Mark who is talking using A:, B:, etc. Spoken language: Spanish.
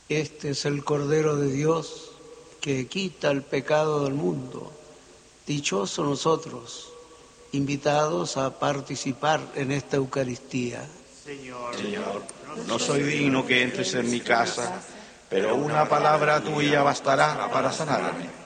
A: Este es el Cordero de Dios que quita el pecado del mundo. Dichosos nosotros, invitados a participar en esta Eucaristía.
B: Señor, no soy digno que entres en mi casa, pero una palabra tuya bastará para sanarme.